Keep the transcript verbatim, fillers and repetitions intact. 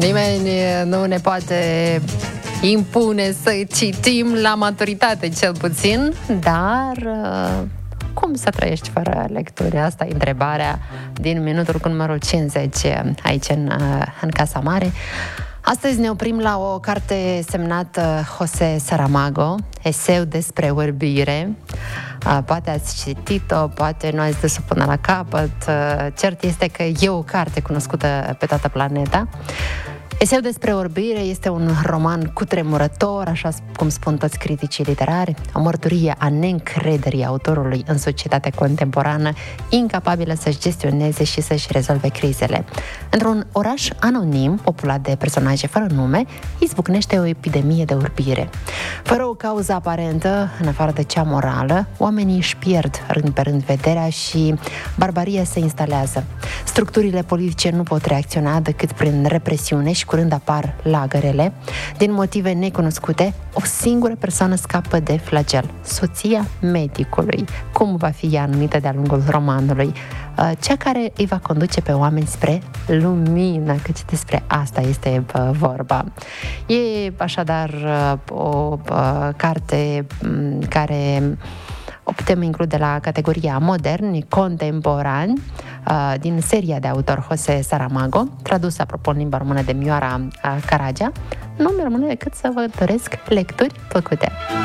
Nimeni nu ne poate impune să citim la maturitate, cel puțin, dar cum să trăiești fără lecturi? Asta e întrebarea din minutul cu numărul cincizeci aici în, în Casa Mare. Astăzi ne oprim la o carte semnată José Saramago, eseu despre orbire. Poate ați citit-o, poate nu ați dus-o până la capăt. Cert este că e o carte cunoscută pe toată planeta. Eseu despre orbire este un roman cutremurător, așa cum spun toți criticii literari, o mărturie a neîncrederii autorului în societatea contemporană, incapabilă să-și gestioneze și să-și rezolve crizele. Într-un oraș anonim, populat de personaje fără nume, izbucnește o epidemie de orbire. Fără o cauză aparentă, în afară de cea morală, oamenii își pierd rând pe rând vederea și barbaria se instalează. Structurile politice nu pot reacționa decât prin represiune și curând apar lagărele. Din motive necunoscute, o singură persoană scapă de flagel, soția medicului, cum va fi ea numită de-a lungul romanului, cea care îi va conduce pe oameni spre lumină, căci despre asta este vorba. E așadar o carte care o putem include la categoria moderni, contemporani, din seria de autor José Saramago, tradus, apropo, în limba română de Mioara Caragea. Nu mi rămâne decât să vă doresc lecturi plăcute.